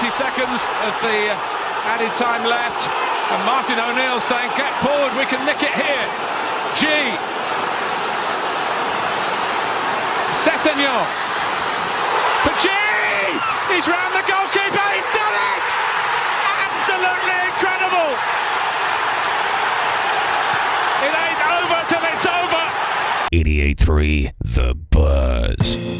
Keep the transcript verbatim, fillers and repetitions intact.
twenty seconds of the added time left, and Martin O'Neill saying, get forward, we can nick it here. G. Sessegnon. For G! He's round the goalkeeper, he's done it! Absolutely incredible! It ain't over till it's over! eighty-eight point three The Buzz.